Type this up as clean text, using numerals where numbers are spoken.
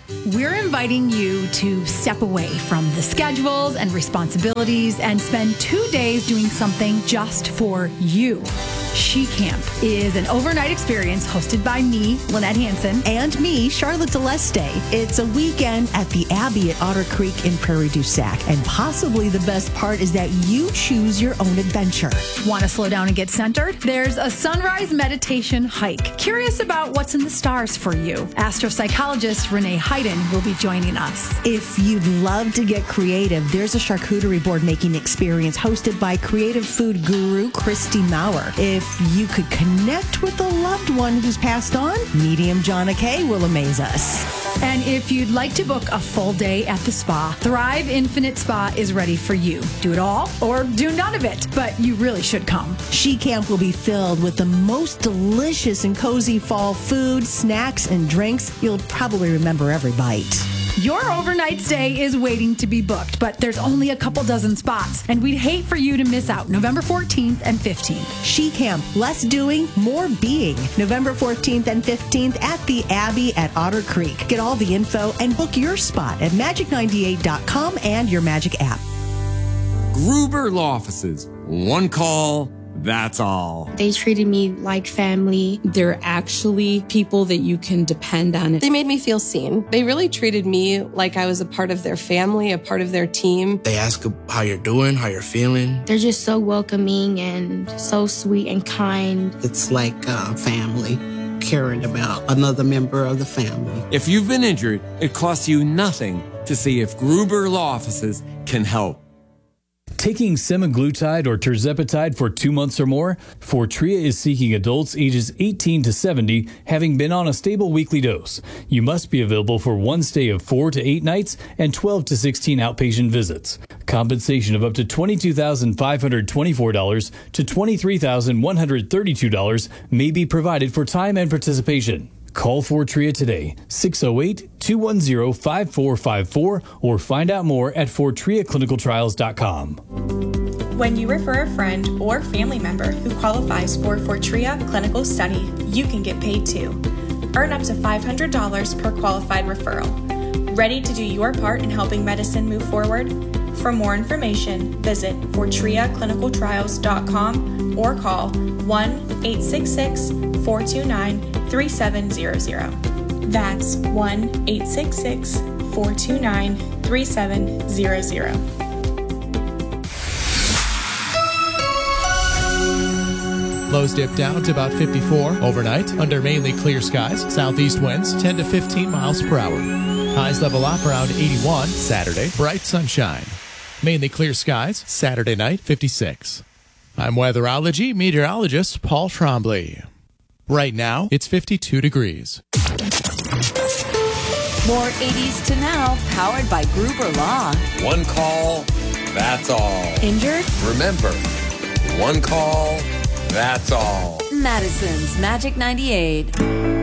We're inviting you to step away from the schedules and responsibilities and spend 2 days doing something just for you. She Camp is an overnight experience hosted by me, Lynette Hansen. And me, Charlotte Celeste. It's a weekend at the Abbey at Otter Creek in Prairie du Sac. And possibly the best part is that you choose your own adventure. Want to slow down and get centered? There's a sunrise meditation hike. Curious about what's in the stars for you? Astropsychologist Renee Hayden will be joining us. If you'd love to get creative, there's a charcuterie board making experience hosted by creative food guru Christy Maurer. If you could connect with a loved one who's passed on, medium Jonna Kay will amaze us. And if you'd like to book a full day at the spa, Thrive Infinite Spa is ready for you. Do it all or do none of it, but you really should come. She Camp will be filled with the most delicious and cozy fall food, snacks, and drinks. You'll probably remember every bite. Your overnight stay is waiting to be booked, but there's only a couple dozen spots, and we'd hate for you to miss out November 14th and 15th. She Camp, less doing, more being. November 14th and 15th at the Abbey at Otter Creek. Get all the info and book your spot at magic98.com and your Magic app. Gruber Law Offices. One call, that's all. They treated me like family. They're actually people that you can depend on. They made me feel seen. They really treated me like I was a part of their family, a part of their team. They ask how you're doing, how you're feeling. They're just so welcoming and so sweet and kind. It's like family, caring about another member of the family. If you've been injured, it costs you nothing to see if Gruber Law Offices can help. Taking semaglutide or tirzepatide for 2 months or more, Fortrea is seeking adults ages 18 to 70 having been on a stable weekly dose. You must be available for one stay of 4 to 8 nights and 12 to 16 outpatient visits. Compensation of up to $22,524 to $23,132 may be provided for time and participation. Call Fortrea today, 608-210-5454, or find out more at FortreaClinicalTrials.com. When you refer a friend or family member who qualifies for Fortrea Clinical Study, you can get paid too. Earn up to $500 per qualified referral. Ready to do your part in helping medicine move forward? For more information, visit FortreaClinicalTrials.com or call 1-866-429-3700. That's 1-866-429-3700. Lows dip down to about 54 overnight under mainly clear skies. Southeast winds 10 to 15 miles per hour. Highs level off around 81 Saturday. Bright sunshine. Mainly clear skies Saturday night 56. I'm weatherology meteorologist Paul Trombley. Right now it's 52 degrees. More 80s to now, powered by Gruber Law. One call, that's all. Injured? Remember, one call, that's all. Madison's Magic 98.